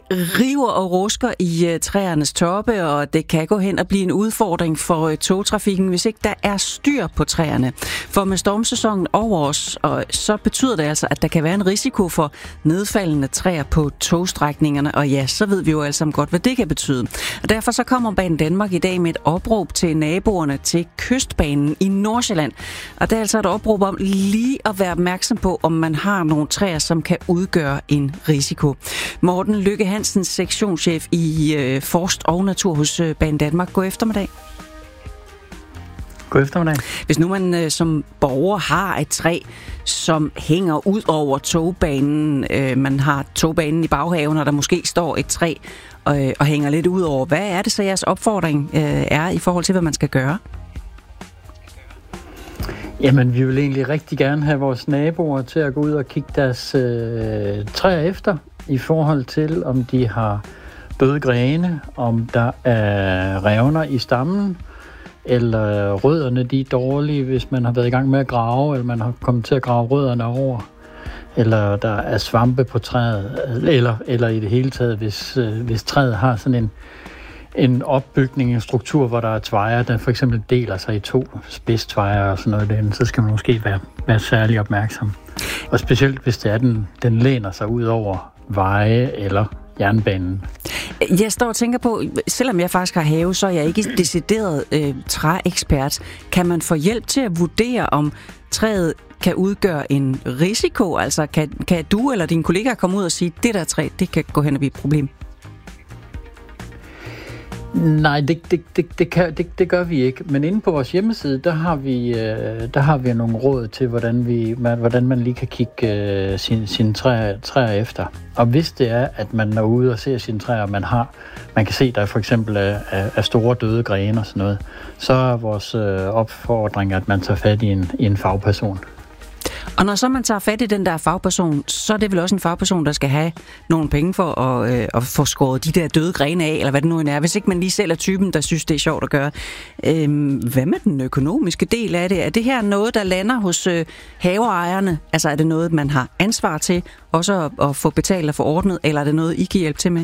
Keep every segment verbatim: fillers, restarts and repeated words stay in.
river og rusker i uh, træernes toppe, og det kan gå hen og blive en udfordring for uh, togtrafikken, hvis ikke der er styr på træerne. For med stormsæsonen over os, og så betyder det altså, at der kan være en risiko for nedfaldende træer på togstrækningerne, og ja, så ved vi jo alle sammen godt, hvad det kan betyde. Og derfor så kommer Banedanmark i dag med et opråb til naboerne til Kystbanen i Nordsjælland. Og det er altså et opråb om lige at være opmærksom på, om man har nogle træer, som kan udgøre en risiko. Morten Lykke Hansen, sektionschef i øh, Forst og Natur hos øh, Banedanmark. God eftermiddag. God eftermiddag. Hvis nu man øh, som borger har et træ, som hænger ud over togbanen, øh, man har togbanen i baghaven, og der måske står et træ øh, og hænger lidt ud over, hvad er det så jeres opfordring øh, er i forhold til, hvad man skal gøre? Jamen, vi vil egentlig rigtig gerne have vores naboer til at gå ud og kigge deres øh, træer efter, i forhold til, om de har døde grene, om der er revner i stammen, eller rødderne de er dårlige, hvis man har været i gang med at grave, eller man har kommet til at grave rødderne over, eller der er svampe på træet, eller, eller i det hele taget, hvis, øh, hvis træet har sådan en en opbygning, en struktur, hvor der er tvejer, der for eksempel deler sig i to spidstvejer og sådan noget derinde, så skal man måske være, være særlig opmærksom. Og specielt hvis det er, den, den læner sig ud over veje eller jernbanen. Jeg står og tænker på, selvom jeg faktisk har have, så er jeg ikke decideret øh, træekspert. Kan man få hjælp til at vurdere, om træet kan udgøre en risiko? Altså kan, kan du eller dine kollegaer komme ud og sige, det der træ, det kan gå hen og blive et problem? Nej, det, det, det, det, kan, det, det gør vi ikke. Men inde på vores hjemmeside, der har vi, der har vi nogle råd til, hvordan, vi, hvordan man lige kan kigge uh, sine sin træer, træer efter. Og hvis det er, at man er ude og ser sine træer, man har, man kan se, der for eksempel er, er store døde grene og sådan noget, så er vores uh, opfordring, at man tager fat i en, i en fagperson. Og når så man tager fat i den der fagperson, så er det vel også en fagperson, der skal have nogle penge for at, øh, at få skåret de der døde grene af, eller hvad det nu er. Hvis ikke man lige selv er typen, der synes, det er sjovt at gøre. Øhm, hvad med den økonomiske del af det? Er det her noget, der lander hos øh, haveejerne? Altså er det noget, man har ansvar til også at, at få betalt og få ordnet, eller er det noget, I kan hjælpe til med?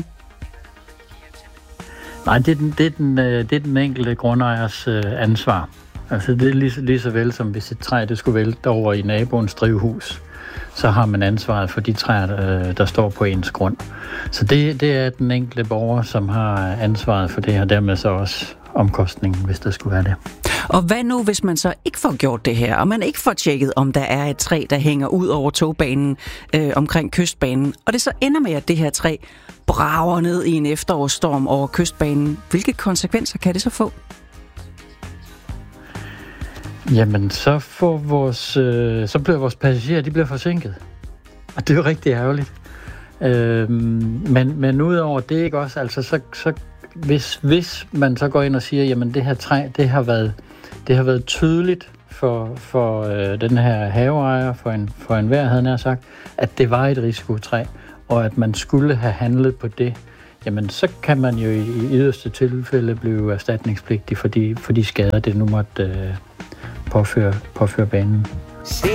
Nej, det er den, det er den, det er den enkelte grundejers øh, ansvar. Altså det er lige, lige så vel som hvis et træ det skulle vælte over i naboens drivhus, så har man ansvaret for de træer, der står på ens grund. Så det, det er den enkelte borger, som har ansvaret for det, og dermed så også omkostningen, hvis der skulle være det. Og hvad nu, hvis man så ikke får gjort det her, og man ikke får tjekket, om der er et træ, der hænger ud over togbanen øh, omkring Kystbanen, og det så ender med, at det her træ brager ned i en efterårsstorm over Kystbanen. Hvilke konsekvenser kan det så få? Jamen, så, får vores, øh, så bliver vores passagerer, de bliver forsinket. Og det er jo rigtig ærgerligt. Øh, men, men udover det, ikke også, altså, så, så hvis, hvis man så går ind og siger, jamen det her træ, det har været, det har været tydeligt for, for øh, den her haveejer, for en, for enhver, havde jeg sagt, at det var et risikotræ, og at man skulle have handlet på det, jamen så kan man jo i, i yderste tilfælde blive erstatningspligtig for de, for de skader, det nu måtte øh, påføre, påføre banen.